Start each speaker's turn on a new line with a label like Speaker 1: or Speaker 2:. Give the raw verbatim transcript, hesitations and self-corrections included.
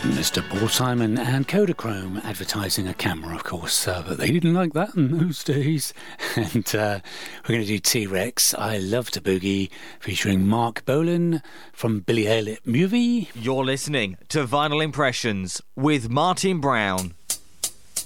Speaker 1: Mister Paul Simon and Kodachrome advertising a camera, of course, uh, but they didn't like that in those days. And uh, we're going to do T-Rex, I Love to Boogie, featuring Mark Bolan from Billy Elliot Movie.
Speaker 2: You're listening to Vinyl Impressions with Martin Brown.